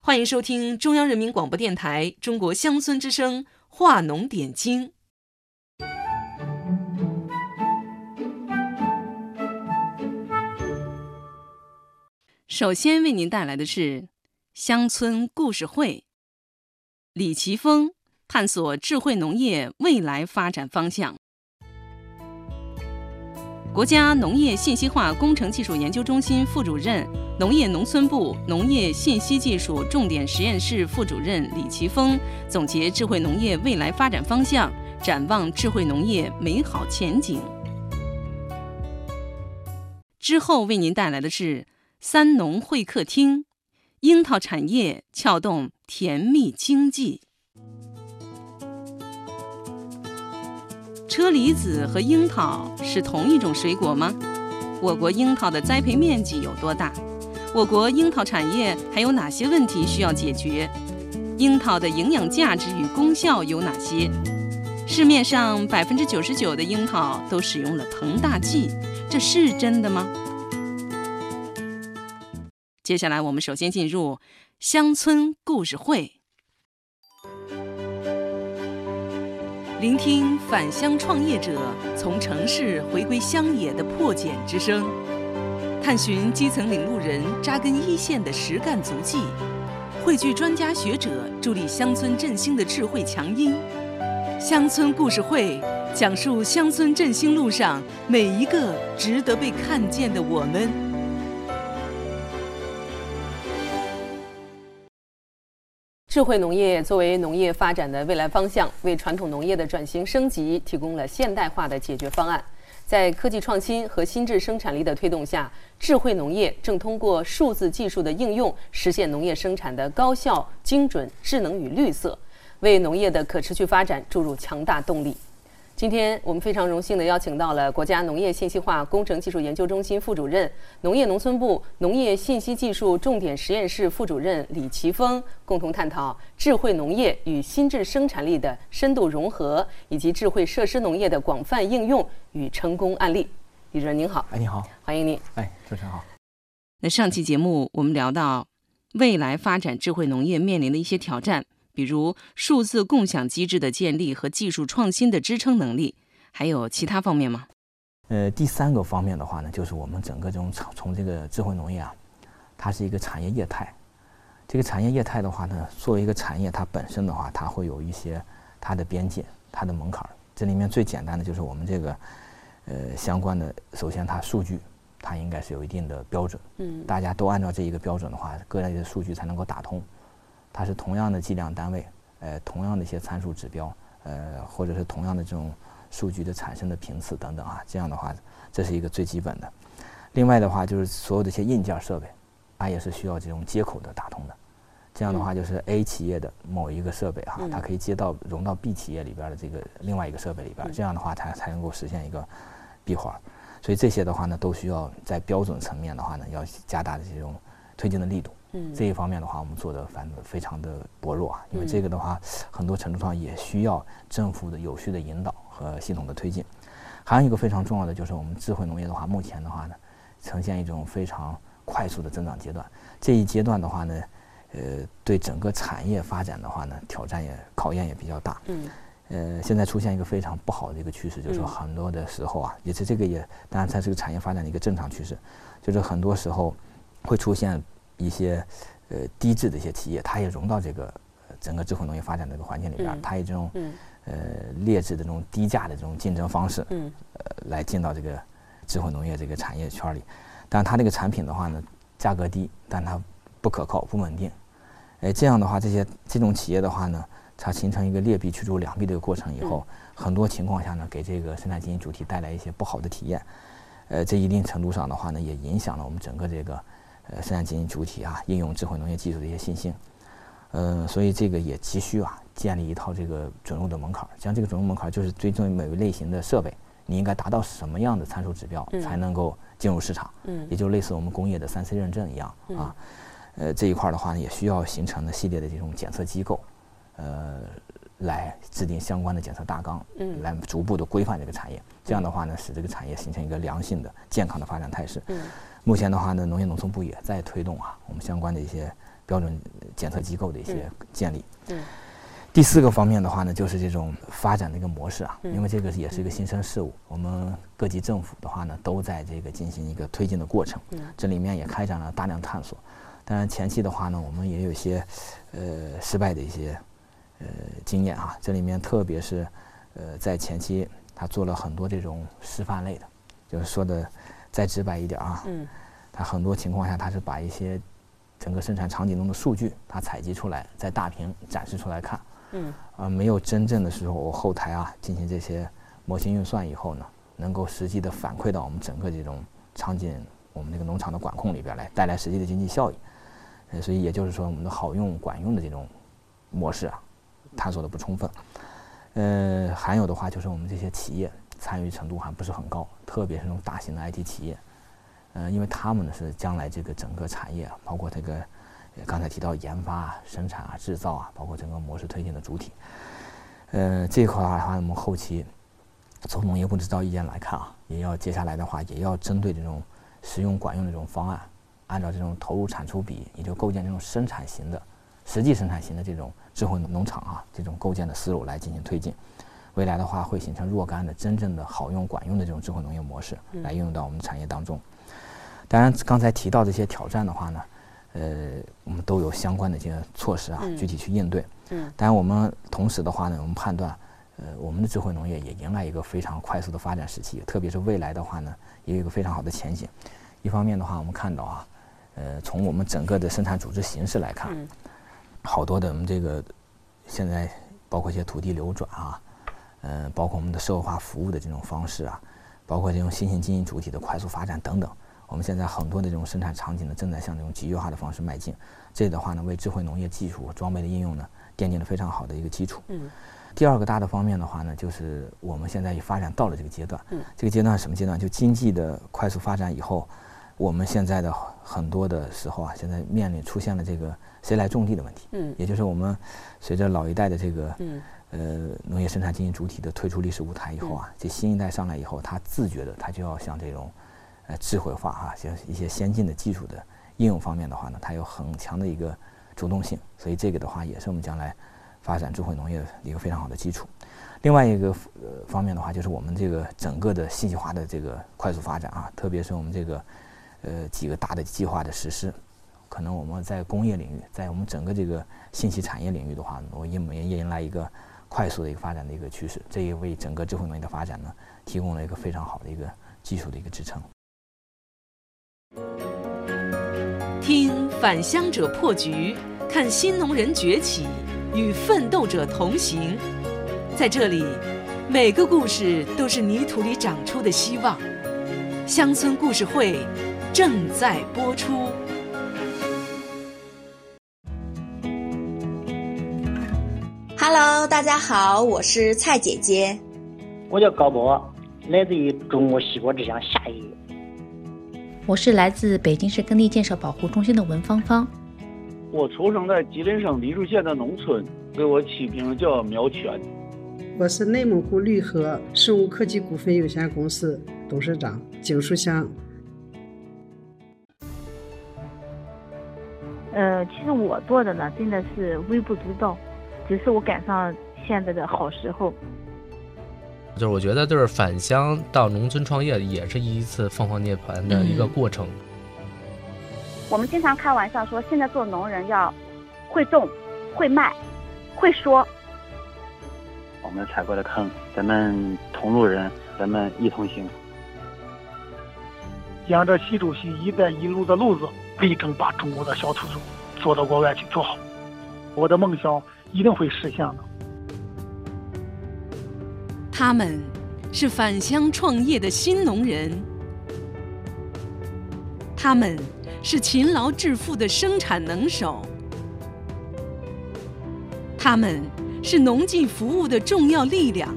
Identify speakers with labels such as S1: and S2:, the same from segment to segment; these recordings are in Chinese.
S1: 欢迎收听中央人民广播电台中国乡村之声话农点睛。首先为您带来的是乡村故事会，李奇峰探索智慧农业未来发展方向。国家农业信息化工程技术研究中心副主任、农业农村部农业信息技术重点实验室副主任李奇峰总结智慧农业未来发展方向，展望智慧农业美好前景。之后为您带来的是三农会客厅，樱桃产业撬动甜蜜经济。车厘子和樱桃是同一种水果吗？我国樱桃的栽培面积有多大？我国樱桃产业还有哪些问题需要解决？樱桃的营养价值与功效有哪些？市面上99%的樱桃都使用了膨大剂，这是真的吗？接下来我们首先进入乡村故事会，聆听返乡创业者从城市回归乡野的破茧之声，探寻基层领路人扎根一线的实干足迹，汇聚专家学者助力乡村振兴的智慧强音。乡村故事会讲述乡村振兴路上每一个值得被看见的我们。智慧农业作为农业发展的未来方向，为传统农业的转型升级提供了现代化的解决方案。在科技创新和新质生产力的推动下，智慧农业正通过数字技术的应用，实现农业生产的高效、精准、智能与绿色，为农业的可持续发展注入强大动力。今天我们非常荣幸地邀请到了国家农业信息化工程技术研究中心副主任、农业农村部农业信息技术重点实验室副主任李奇峰，共同探讨智慧农业与新质生产力的深度融合，以及智慧设施农业的广泛应用与成功案例。李主任您好。
S2: 你好，
S1: 欢迎您。
S2: 主持人好。
S1: 那上期节目我们聊到未来发展智慧农业面临的一些挑战，比如数字共享机制的建立和技术创新的支撑能力，还有其他方面吗？
S2: 第三个方面的话呢，就是我们整个从这个智慧农业啊，它是一个产业业态。这个产业业态的话呢，作为一个产业，它本身的话，它会有一些它的边界、它的门槛。这里面最简单的就是我们这个相关的，首先它数据，它应该是有一定的标准。大家都按照这一个标准的话，各类的数据才能够打通。它是同样的计量单位，同样的一些参数指标，或者是同样的这种数据的产生的频次等等啊，这样的话，这是一个最基本的。另外的话，就是所有的一些硬件设备，它也是需要这种接口的打通的。这样的话，就是 A 企业的某一个设备哈，它可以融到 B 企业里边的这个另外一个设备里边，这样的话才能够实现一个闭环。所以这些的话呢，都需要在标准层面的话呢，要加大的这种推进的力度。这一方面的话，我们做的非常的薄弱啊，因为这个的话，很多程度上也需要政府的有序的引导和系统的推进。还有一个非常重要的就是我们智慧农业的话，目前的话呢，呈现一种非常快速的增长阶段。这一阶段的话呢，对整个产业发展的话呢，考验也比较大。现在出现一个非常不好的一个趋势，就是说很多的时候啊，也是这个也当然它是个产业发展的一个正常趋势，就是很多时候会出现一些低质的一些企业，它也融到这个整个智慧农业发展的这个环境里边，它以这种劣质的这种低价的这种竞争方式，来进到这个智慧农业这个产业圈里。但它这个产品的话呢，价格低，但它不可靠、不稳定。这样的话，这种企业的话呢，它形成一个劣币驱逐良币的一个过程以后，很多情况下呢，给这个生产经营主体带来一些不好的体验。这一定程度上的话呢，也影响了我们整个这个生产经营主体啊，应用智慧农业技术的一些信心。所以这个也急需建立一套这个准入的门槛。像这个准入门槛，就是追踪每个类型的设备，你应该达到什么样的参数指标才能够进入市场。也就类似我们工业的3C 认证一样啊。这一块的话呢，也需要形成的系列的这种检测机构，来制定相关的检测大纲，来逐步的规范这个产业。这样的话呢，使这个产业形成一个良性的、健康的发展态势。目前的话呢，农业农村部也在推动我们相关的一些标准检测机构的一些建立。第4个方面的话呢，就是这种发展的一个模式啊，因为这个也是一个新生事物，我们各级政府的话呢，都在这个进行一个推进的过程，这里面也开展了大量探索。当然前期的话呢，我们也有一些失败的一些经验啊，这里面特别是在前期他做了很多这种示范类的，就是说的再直白一点啊，他很多情况下他是把一些整个生产场景中的数据他采集出来，在大屏展示出来看，没有真正的时候我后台啊进行这些模型运算以后呢，能够实际的反馈到我们整个这种场景，我们这个农场的管控里边来，带来实际的经济效益。所以也就是说，我们的好用管用的这种模式啊，探索的不充分。还有的话就是我们这些企业参与程度还不是很高，特别是那种大型的 IT 企业，因为他们呢是将来这个整个产业啊，包括这个刚才提到研发啊、生产啊、制造啊，包括整个模式推进的主体。这一块的话，我们后期从农业部制造意见来看啊，也要接下来的话，也要针对这种实用管用的这种方案，按照这种投入产出比，也就构建这种生产型的、实际生产型的这种智慧农场啊，这种构建的思路来进行推进。未来的话，会形成若干的真正的好用管用的这种智慧农业模式，来应用到我们的产业当中。当然，刚才提到这些挑战的话呢，我们都有相关的这些措施啊，具体去应对。当然，我们同时的话呢，我们判断，我们的智慧农业也迎来一个非常快速的发展时期，特别是未来的话呢，也有一个非常好的前景。一方面的话，我们看到啊，从我们整个的生产组织形式来看，好多的我们这个现在包括一些土地流转啊，包括我们的社会化服务的这种方式啊，包括这种新型经济主体的快速发展等等，我们现在很多的这种生产场景呢，正在向这种集约化的方式迈进。这的话呢，为智慧农业技术和装备的应用呢，奠定了非常好的一个基础。第2个大的方面的话呢，就是我们现在也发展到了这个阶段。这个阶段是什么阶段？就经济的快速发展以后，我们现在的很多的时候啊，现在出现了这个谁来种地的问题。也就是我们随着老一代的这个农业生产经济主体的退出历史舞台以后啊，这新一代上来以后，他自觉的他就要向这种智慧化啊，像一些先进的技术的应用方面的话呢，它有很强的一个主动性，所以这个的话也是我们将来发展智慧农业的一个非常好的基础。另外一个方面的话，就是我们这个整个的信息化的这个快速发展啊，特别是我们这个几个大的计划的实施，可能我们在工业领域，在我们整个这个信息产业领域的话，我也迎来一个快速的一个发展的一个趋势，这也为整个智慧农业的发展呢提供了一个非常好的一个技术的一个支撑。
S1: 听返乡者破局，看新农人崛起，与奋斗者同行。在这里，每个故事都是泥土里长出的希望。乡村故事会正在播出。
S3: Hello， 大家好，我是蔡姐姐。
S4: 我叫高波，来自于中国西国之乡夏邑。
S5: 我是来自北京市耕地建设保护中心的文芳芳。
S6: 我出生在吉林省梨树县的农村，给我起名叫苗全。
S7: 我是内蒙古绿河生物科技股份有限公司董事长景书香。
S8: 其实我做的呢，真的是微不足道，只是我赶上现在的好时候。
S9: 就是我觉得，就是返乡到农村创业，也是一次凤凰涅槃的一个过程。
S8: 我们经常开玩笑说，现在做农人要会种、会卖、会说。
S6: 我们踩过的坑，咱们同路人，咱们一同行。
S10: 沿着习主席“一带一路”的路子，力争把中国的小土豆做到国外去做好。我的梦想一定会实现的。
S1: 他们是返乡创业的新农人，他们是勤劳致富的生产能手，他们是农技服务的重要力量，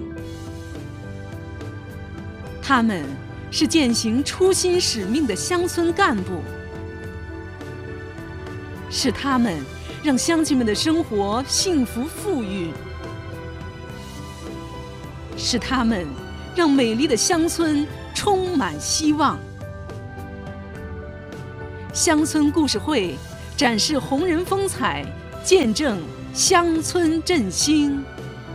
S1: 他们是践行初心使命的乡村干部，是他们让乡亲们的生活幸福富裕，是他们让美丽的乡村充满希望。乡村故事会
S11: 展示红人风采，见证乡村振兴。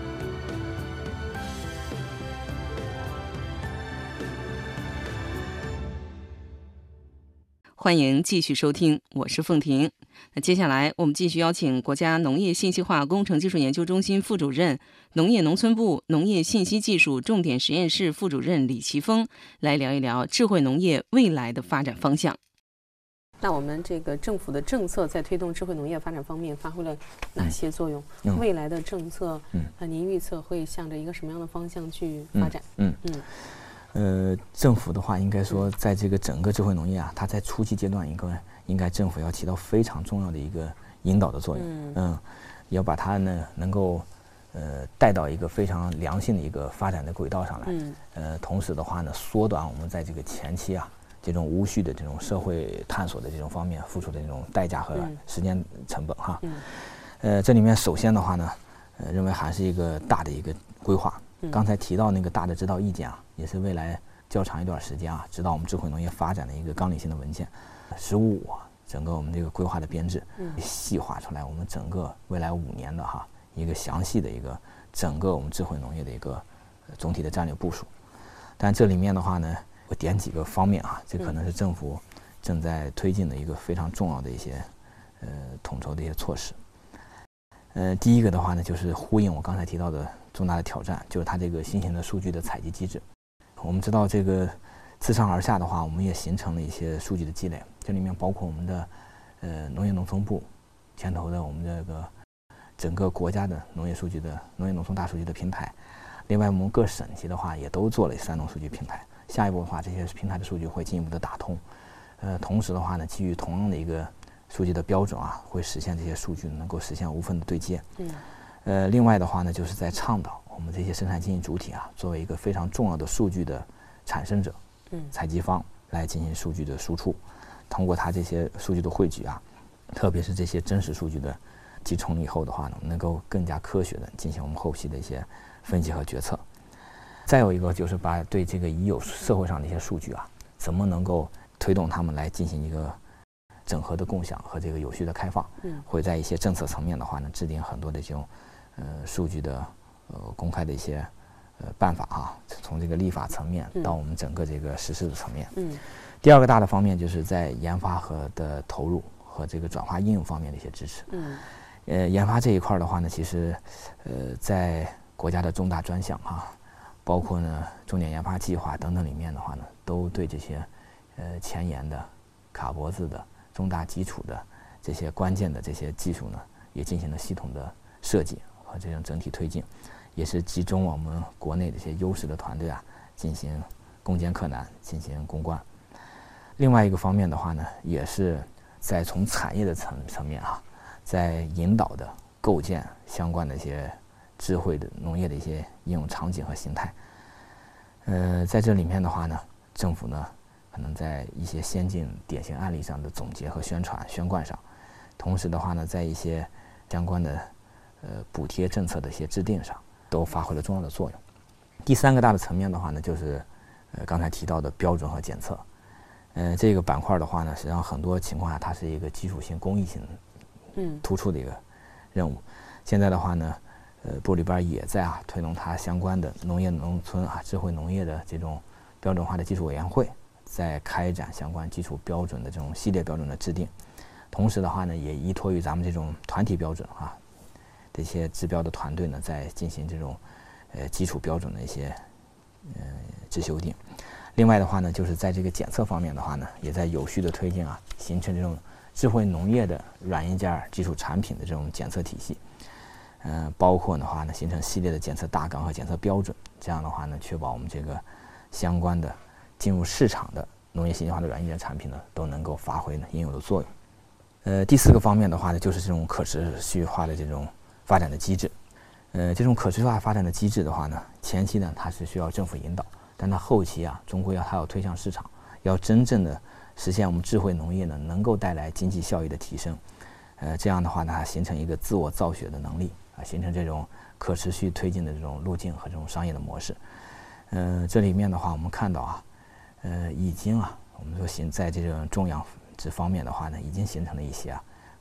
S1: 欢迎继续收听，我是凤婷。那接下来我们继续邀请国家农业信息化工程技术研究中心副主任、农业农村部农业信息技术重点实验室副主任李奇峰来聊一聊智慧农业未来的发展方向。那我们这个政府的政策在推动智慧农业发展方面发挥了哪些作用？未来的政策，您预测会向着一个什么样的方向去发展？
S2: 政府的话，应该说，在这个整个智慧农业啊，它在初期阶段应该政府要起到非常重要的一个引导的作用。要把它呢能够带到一个非常良性的一个发展的轨道上来。同时的话呢，缩短我们在这个前期啊这种无序的这种社会探索的这种方面付出的这种代价和时间成本哈。这里面首先的话呢，认为还是一个大的一个规划。刚才提到那个大的指导意见啊，也是未来较长一段时间啊，指导我们智慧农业发展的一个纲领性的文件。15整个我们这个规划的编制，细化出来我们整个未来5年的哈一个详细的一个整个我们智慧农业的一个总体的战略部署。但这里面的话呢，我点几个方面啊，这可能是政府正在推进的一个非常重要的一些统筹的一些措施。第一个的话呢，就是呼应我刚才提到的重大的挑战，就是它这个新型的数据的采集机制。我们知道这个自上而下的话，我们也形成了一些数据的积累，这里面包括我们的农业农村部牵头的我们这个整个国家的农业数据的农业农村大数据的平台。另外我们各省级的话也都做了3农数据平台。下一步的话，这些平台的数据会进一步的打通。同时的话呢，基于同样的一个数据的标准啊，会实现这些数据能够实现无缝的对接。另外的话呢，就是在倡导我们这些生产经济主体啊，作为一个非常重要的数据的产生者、采集方来进行数据的输出。通过它这些数据的汇聚啊，特别是这些真实数据的集成以后的话呢，能够更加科学的进行我们后期的一些分析和决策。再有一个就是把对这个已有社会上的一些数据啊，怎么能够推动他们来进行一个整合的共享和这个有序的开放。会在一些政策层面的话呢，制定很多的这种数据的公开的一些办法啊，从这个立法层面到我们整个这个实施的层面。第二个大的方面就是在研发和的投入和这个转化应用方面的一些支持。研发这一块的话呢，其实在国家的重大专项啊，包括呢重点研发计划等等里面的话呢，都对这些前沿的、卡脖子的、重大基础的这些关键的这些技术呢，也进行了系统的设计和这种整体推进，也是集中我们国内的一些优势的团队啊，进行攻坚克难，进行攻关。另外一个方面的话呢，也是在从产业的层面啊，在引导的构建相关的一些智慧的农业的一些应用场景和形态。在这里面的话呢，政府呢可能在一些先进典型案例上的总结和宣传宣贯上，同时的话呢，在一些相关的补贴政策的一些制定上，都发挥了重要的作用。第三个大的层面的话呢，就是刚才提到的标准和检测。这个板块的话呢，实际上很多情况下它是一个基础性、公益性突出的一个任务。现在的话呢，部里边也在推动它相关的农业农村智慧农业的这种标准化的技术委员会，在开展相关基础标准的这种系列标准的制定。同时的话呢，也依托于咱们这种团体标准这些指标的团队呢，在进行这种基础标准的一些制修订。另外的话呢，就是在这个检测方面的话呢，也在有序的推进形成这种智慧农业的软硬件基础产品的这种检测体系。包括的话呢，形成系列的检测大纲和检测标准，这样的话呢，确保我们这个相关的进入市场的农业信息化的软硬件产品呢，都能够发挥应有的作用。第4个方面的话呢，就是这种可持续化的这种发展的机制。这种可持续化发展的机制的话呢，前期呢它是需要政府引导，但它后期终归它要推向市场，要真正的实现我们智慧农业呢能够带来经济效益的提升。这样的话呢，它形成一个自我造血的能力形成这种可持续推进的这种路径和这种商业的模式。这里面的话，我们看到已经我们说在这种种养殖方面的话呢，已经形成了一些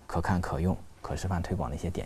S2: 可看可用、可示范推广的一些典